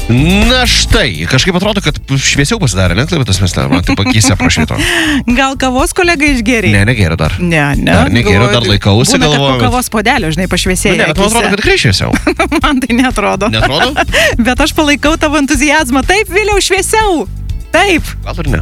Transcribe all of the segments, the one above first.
Na štai, kažkaip atrodo, kad šviesiau pasidarė, ne, Klaipėdos mieste, man taip akyse prašyto. Gal kavos kolega išgėrė? Ne, negėriau dar. Ne. Dar negėriau, dar laikausi, galvoju. galvoju. Po kavos podelio, žinai, pašviesėjo. Ne, bet man atrodo, kad tikrai šviesiau. Man tai neatrodo. Neatrodo? Bet aš palaikau tavo entuziazmą. Taip, Viliau, šviesiau. Taip. Gal ir ne.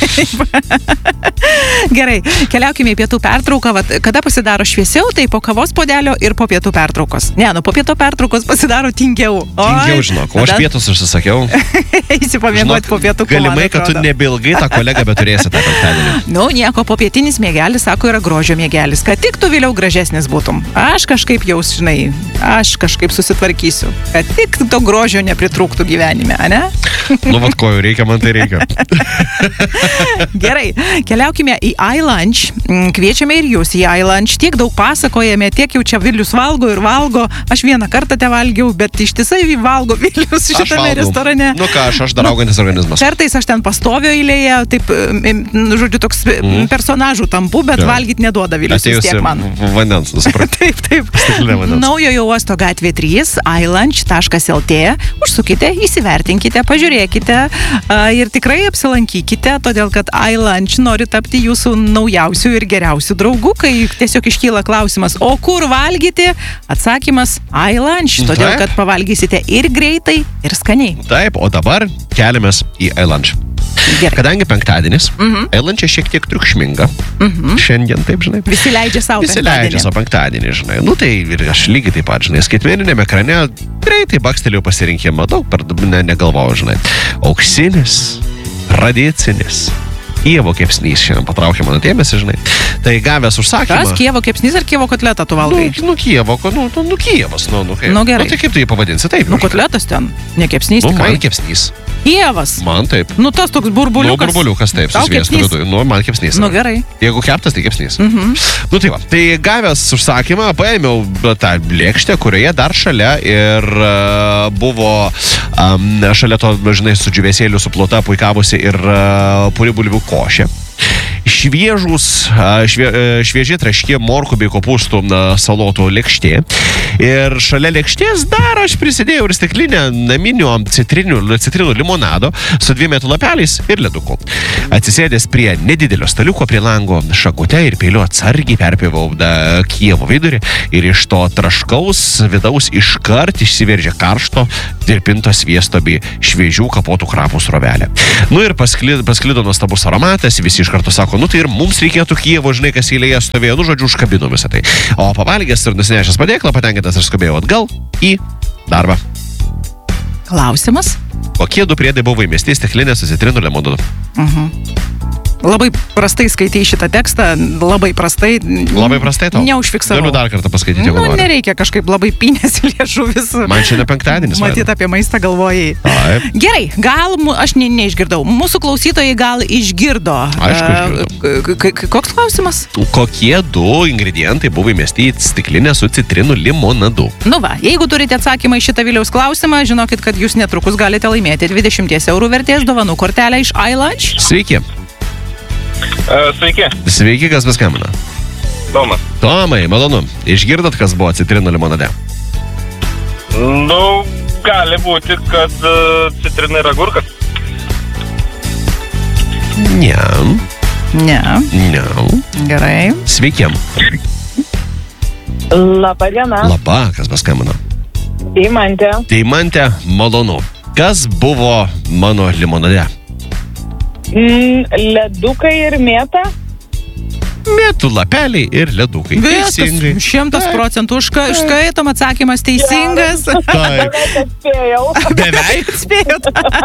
Gerai, keliaukime į pietų pertrauką. Kada pasidaro šviesiau, tai po kavos podelio ir po pietų pertraukos. Ne, po pietų pertraukos pasidaro tingiau. Tingiau, žinok, o aš pietus užsisakiau. Įsipamiegoti po pietų. Galimai, kad tu nebeilgai tą kolegą beturėsi tą penktadienį. Nieko, popietinis miegelis, sako, yra grožio miegelis. Kad tik tu vėliau gražesnis būtum. Aš kažkaip jau, žinai, susitvarkysiu. Kad tik to grožio nepritrūktų gyvenime, ane? Nu, vat ko jau reikia, man tai reikia. Gerai, keliaukime į iLunch. Kviečiame ir jūs į iLunch. Tiek daug pasakojame, tiek jau čia Vilius valgo ir valgo. Aš vieną kartą te valgiau, bet ištisai valgo Vilius šitame restorane. Nu ką, aš dar augantis organizmas. Kartais aš ten pastoviu eilėje, taip, žodžiu, toks personažų tampu, bet valgyti neduoda Vilius vis tiek man. Vandens, supratau. Taip. Naujojo uosto gatvė 3, iLunch.lt. Užsukite, įsivertinkite, pažiūrėkite ir tikrai apsilankykite, todėl kad iLunch nori tapti jūsų naujausių ir geriausių draugų, kai tiesiog iškyla klausimas, o kur valgyti? Atsakymas iLunch, todėl kad pavalgysite ir greitai, ir skaniai. Taip, o dabar keliamės į iLunch. Gerai. Kadangi penktadienis, iLunch šiek tiek triukšminga. Šiandien, taip, žinai. Visi leidžia savo penktadienį, žinai. Nu tai ir aš lygiai taip pat, žinai, skaitmeniniame ekrane greitai bakstelėjau pasirinkimą, daug per negalvojau, žinai. Auksinis, tradicinis Kijevo kepsnys šiandien patraukė mano dėmesį, žinai. Tai gavęs užsakymą. Kas, Kijevo kepsnys ar Kijevo kotletą tu valgai? Kijevas, Nu gerai. Tai kaip tu jį pavadinsi, taip? Kotletas ten, ne kepsnys tikrai. Man kepsnys. Kijevas. Man taip. Tas toks burbuliukas. Burbuliukas, taip, su sviestu viduje. Man kepsnys. Gerai. Jeigu keptas, tai kepsnys. Tai va, tai gavęs užsakymą, paėmiau tą lėkštę, kurioje dar šalia ir buvo šalia to, žinai, su džiūvėsėliu suplota puikavusi ir puri bulvių košė. Šviežiai traškė morkų bei kopūstų salotų lėkštė. Ir šalia lėkštės dar aš prisidėjau ir stiklinę naminio citrinų limonado su 2 metų lapeliais ir leduku. Atsisėdęs prie nedidelio staliuko prie lango šakute ir peiliu atsargiai perpjovau Kijevo vidurį ir iš to traškaus vidaus iškart išsiveržė karšto tirpinto sviesto bei šviežių kapotų krapų srovelė. Nu ir pasklido nuostabus aromatas, visi iš karto sako, tai ir mums reikėtų Kijevo, žinai, kas eilėje stovėjo, žodžiu, užkabino visą tai. O pavalgęs ir nusinešęs padėklą, patenkintas ir skubėjau atgal į darbą. Klausimas? Kokie 2 priedai buvo įmesti į stiklinę su citrinų limonadu? Labai prastai skaitai šitą tekstą, labai prastai. Labai prastai tau? Neužfiksavau. Galiu dar kartą paskaityti, jeigu nori. Nereikia, kažkaip labai pinėsi liežuvis. Man šiandien penktadienis. Matyt, apie maistą galvojai. Taip. Gerai, gal, aš neišgirdau. Mūsų klausytojai gal išgirdo. Aišku, išgirdo. Koks klausimas? Kokie 2 ingredientai buvo įmesti į stiklinę su citrinų limonadu? Nu va, jeigu turite atsakymą į šitą Viliaus klausimą, žinokit, kad jūs netrukus galite laimėti 20 € vertės dovanų kortelę iš iLunch. Sveiki. Sveiki. Sveiki, kas paskambina? Tomas. Tomai, malonu. Išgirdot, kas buvo citrinų limonade? Gali būti, kad citrina yra agurkas. Ne. Gerai. Sveiki. Labą dieną. Labą, kas paskambino? Deimantė, malonu. Kas buvo mano limonade? Ledukai ir mėta. Mėtų lapeliai ir ledukai. Teisingai. 100% užskaitom, atsakymas teisingas. Beveik spėjot.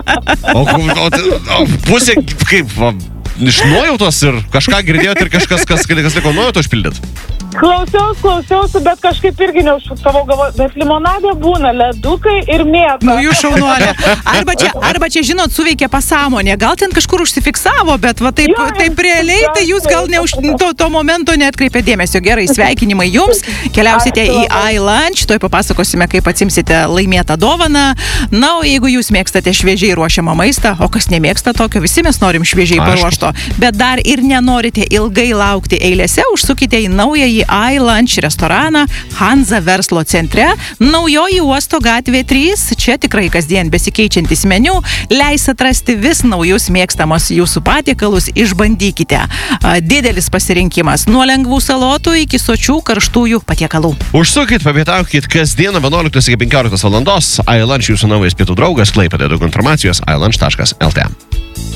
O pusė kaip iš nuojautos ir kažką girdėjot ir kažkas liko nuojauto užpildėt? Klausiausi, bet kažkaip irgi neužfiksavau, bet limonadė būna ledukai ir mėta. Jūs šaunuolė. Arba čia, žinot, suveikė pasąmonė. Gal ten kažkur užsifiksavo, bet va taip realiai, tai jūs gal to momento neatkreipė dėmesio. Gerai, sveikinimai jums. Keliausite į iLunch, tuoj papasakosime, kaip atsimsite laimėtą dovaną. Na, o jeigu jūs mėgstate šviežiai ruošiamą maistą, o kas nemėgsta tokio, visi mes norim šviežiai paruošto, bet dar ir nenorite ilgai laukti eilėse, užsukite į naująjį iLunch restoraną Hanza verslo centre, naujoji Uosto gatvė 3. Čia tikrai kasdien besikeičiantis meniu leis atrasti vis naujus mėgstamos jūsų patiekalus, išbandykite. Didelis pasirinkimas nuo lengvų salotų iki sočių karštųjų patiekalų. Užsukit, papietaukit kasdieną 11 iki 15 valandos. iLunch jūsų naujas pietų draugas, Klaipėdoje. Daug informacijos iLunch.lt.